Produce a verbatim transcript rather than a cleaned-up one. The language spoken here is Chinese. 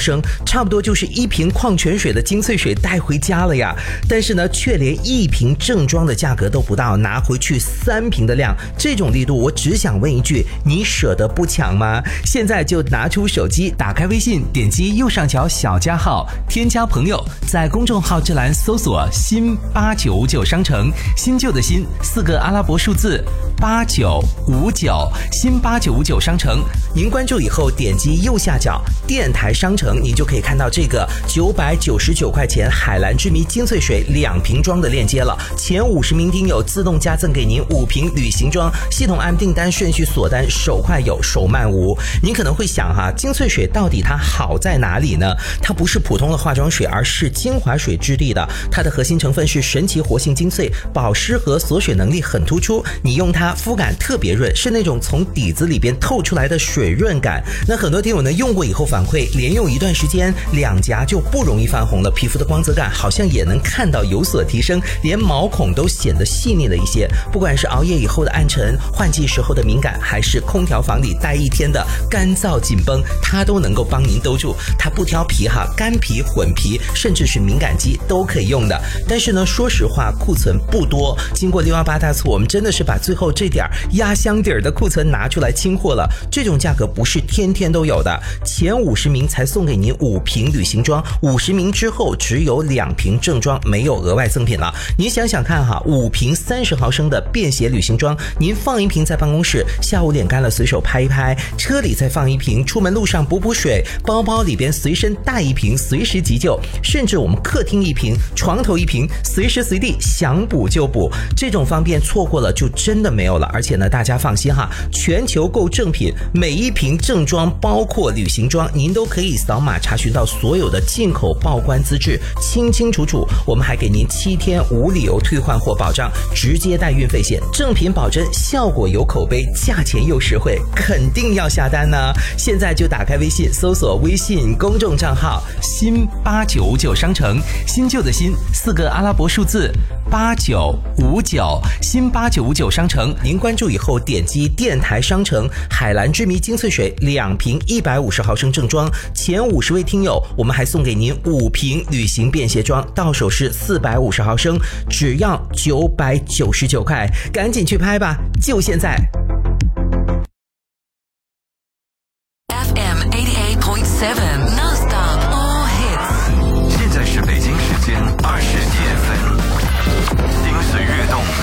升，差不多就是一瓶矿泉水的精粹水带回家了呀。但是呢，却连一瓶正装的价格都不到，拿回去三瓶的量，这种力度，我只想问一句，你舍得不抢吗？现在就拿出手机，打开微信，点击右上角小加号，添加朋友，在公众号之栏搜索新八九五九商城，新旧的新四个阿拉伯数字八九五九，新八九五九商城。您关注以后点击右下角电台商城，您就可以看到这个九百九十九块钱海蓝之谜精粹水两瓶装的链接了。前五十名听友自动加赠给您五瓶旅行装，系统按订单顺序锁单，手快有手慢无。您可能会想哈，精粹水到底它好在哪里呢？它不是普通的化妆水，而是精华水质地的，它的核心成分是神奇活性精粹，保湿和锁水能力很突出，你用它肤感特别润，是那种从底子里边透出来的水润感。那很多听友呢用过以后反馈，连用一段时间，两颊就不容易泛红了，皮肤的光泽感好像也能看到有所提升，连毛孔都显得细腻了一些。不管是熬夜以后的暗沉，换季时候的敏感，还是空调房里待一天的干燥紧绷，它都能够帮您兜住。它不挑皮哈，干皮、混皮，甚至是敏感肌都可以用的。但是呢，说实话，库存不多。经过六一八大促，我们真的是把最后这点压箱底儿的库存拿出来清货了。这种价格不是天天都有的，前五十名才送给您五瓶旅行装，五十名之后只有两瓶正装，没有额外赠品了。您想想看哈，五瓶三十毫升的便携旅行装，您放一瓶在办公室，下午脸干了随手拍一拍，车里再放一瓶，出门路上补补水，包包里边随身带一瓶，随时急救，甚至我们客厅一瓶，床头一瓶，随时随地想补就补。这种方便错过了就真的没有了。而且呢，大家放心哈，全球购正品，每一瓶正装包括旅行装，您都可以扫码查询到所有的进口报关资质，清清楚楚。我们还给您七天无理由退换货保障，直接带运费险，正品保真，效果有口碑，价钱又实惠，肯定要下单呢。现在就打开微信，搜索微信公众账号新八九五九商城，新旧的新四个阿拉伯数字八九五九，新八九五九商城。您关注以后点击电台商城海蓝之谜精粹水两瓶一百五十毫升正装，前五十位听友我们还送给您五瓶旅行便携装，到手是四百五十毫升，只要九百九十九块，赶紧去拍吧，就现在。 F M eighty-eight point seven Non-stop all hits。 现在是北京时间二十